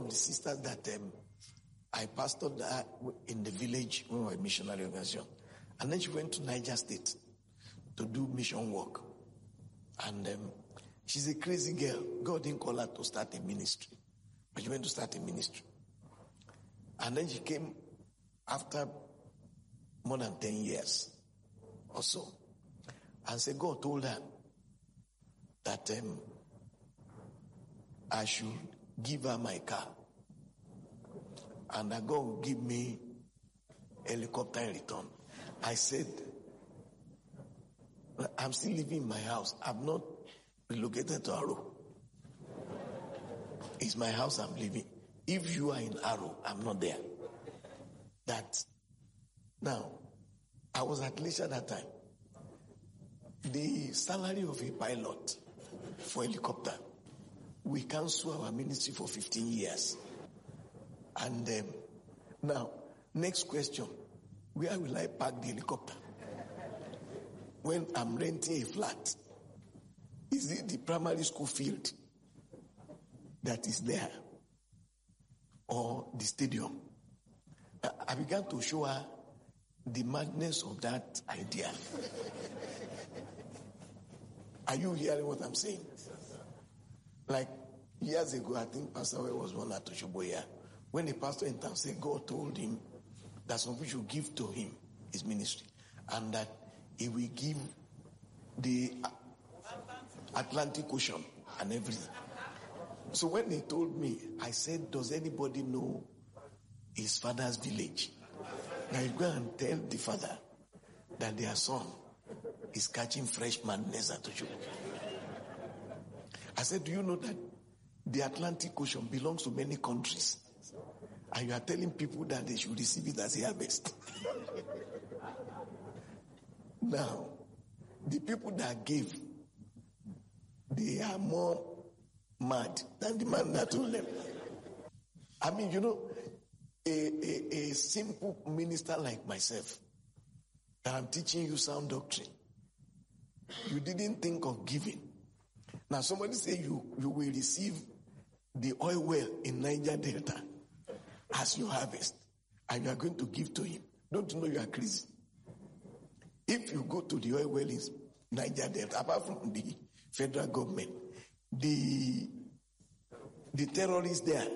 of the sisters that I pastored in the village when we were a missionary organization. And then she went to Niger State to do mission work. And she's a crazy girl. God didn't call her to start a ministry. But she went to start a ministry. And then she came after more than 10 years or so. And said God told her that I should give her my car. And that God will give me a helicopter in return. I said, I'm still living in my house. I've not relocated to Aro. It's my house I'm living. If you are in Aro, I'm not there. Now, I was at leisure that time. The salary of a pilot for helicopter, we cancel our ministry for 15 years. And now, next question, where will I park the helicopter? When I'm renting a flat, is it the primary school field that is there? Or the stadium? I began to show her the madness of that idea. Are you hearing what I'm saying? Like years ago, I think Pastor was one at Oshoboya. When the pastor in town said God told him that some people should give to him his ministry, and that he will give the Atlantic Ocean and everything. So when they told me, I said, does anybody know his father's village? Now you go and tell the father that their son is catching fresh madness at Oshobo. I said, do you know that the Atlantic Ocean belongs to many countries? And you are telling people that they should receive it as a harvest. Now, the people that gave, they are more mad than the man that told them. I mean, you know, a simple minister like myself, that I'm teaching you sound doctrine, you didn't think of giving. Now somebody say you will receive the oil well in Niger Delta as your harvest, and you are going to give to him. Don't you know you are crazy? If you go to the oil well in Niger Delta, apart from the federal government, the terrorists there,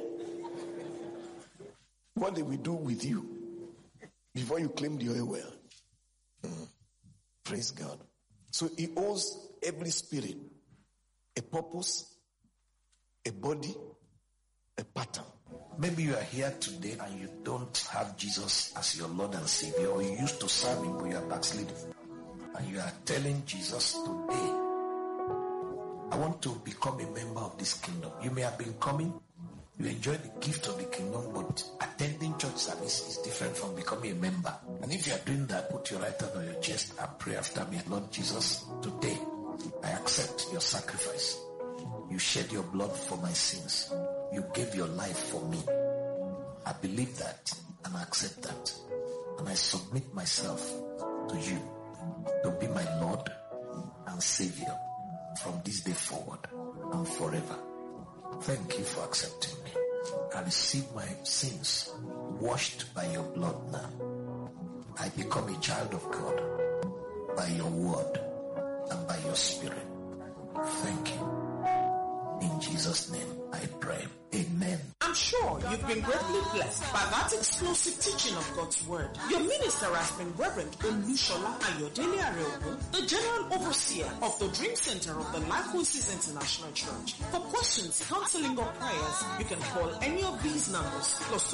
what they will do with you before you claim the oil well. Praise God. So he owes every spirit a purpose, a body, a pattern. Maybe you are here today and you don't have Jesus as your Lord and Savior, or you used to serve him but you are backsliding. And you are telling Jesus today, I want to become a member of this kingdom. You may have been coming, you enjoy the gift of the kingdom, but attending church service is different from becoming a member. And if you are doing that, put your right hand on your chest and pray after me. Lord Jesus, today I accept your sacrifice. You shed your blood for my sins. You gave your life for me. I believe that and I accept that. And I submit myself to you to be my Lord and Savior from this day forward and forever. Thank you for accepting me. I receive my sins washed by your blood now. I become a child of God by your word and by your spirit. Thank you. In Jesus' name I pray. Amen. I'm sure you've been greatly blessed by that explosive teaching of God's Word. Your minister has been Reverend Olushola Ayodele Areogun, the General Overseer of the Dream Center of the Life Voices International Church. For questions, counseling, or prayers, you can call any of these numbers: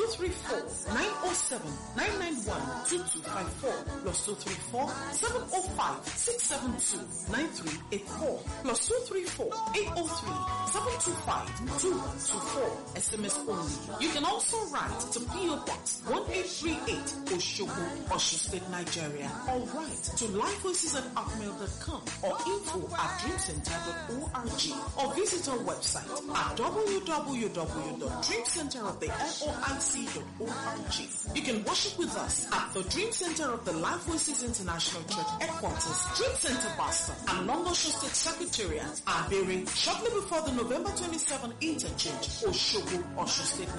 +234-907-991-2254, +234-705-672-9384, +234-803-725-2124. SMS only. You can also write to P.O. Box 1838, Oshobo, Osun State, Nigeria, or write to lifevoices@hotmail.com or info@dreamcenter.org, or visit our website at www.dreamcenteroftheLOIC.org. You can worship with us at the Dream Center of the Life Voices International Church Headquarters, Dream Center Boston, and Long Osun State Secretariat, Abere, shortly before the November 27 interchange, Oshobo, Osun State,